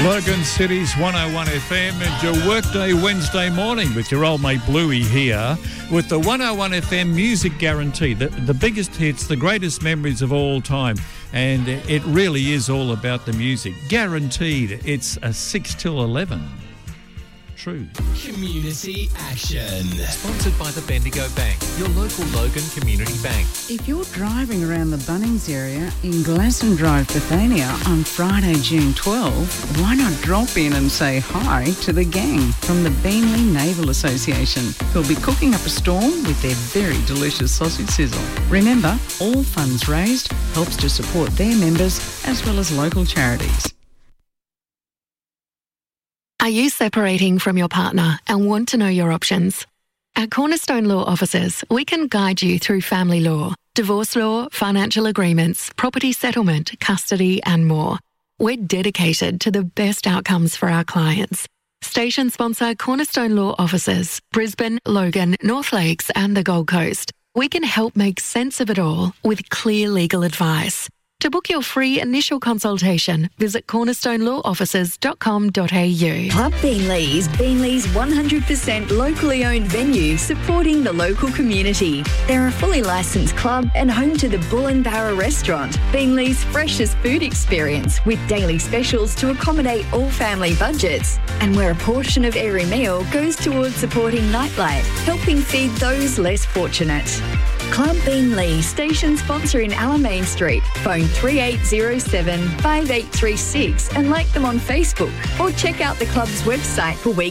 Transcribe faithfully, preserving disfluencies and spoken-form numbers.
Logan City's one oh one F M and your workday Wednesday morning with your old mate Bluey here with the one oh one F M Music Guarantee, the, the biggest hits, the greatest memories of all time. And it really is all about the music. Guaranteed. It's a six till eleven. True. Community Action. Sponsored by the Bendigo Bank, your local Logan Community Bank. If you're driving around the Bunnings area in Glasson Drive, Bethania on Friday, June twelfth, why not drop in and say hi to the gang from the Beanley Naval Association, who'll be cooking up a storm with their very delicious sausage sizzle. Remember, all funds raised helps to support their members as well as local charities. Are you separating from your partner and want to know your options? At Cornerstone Law Offices, we can guide you through family law, divorce law, financial agreements, property settlement, custody, and more. We're dedicated to the best outcomes for our clients. Station sponsor Cornerstone Law Offices, Brisbane, Logan, North Lakes, and the Gold Coast. We can help make sense of it all with clear legal advice. To book your free initial consultation, visit cornerstone law offices dot com dot a u. Club Beanley is Beanley's one hundred percent locally owned venue supporting the local community. They're a fully licensed club and home to the Bull and Barra restaurant, Beanley's freshest food experience with daily specials to accommodate all family budgets, and where a portion of every meal goes towards supporting nightlife, helping feed those less fortunate. Club Beanley, station sponsor in Alamein Street. Phone three eight zero seven, five eight three six and like them on Facebook, or check out the club's website for week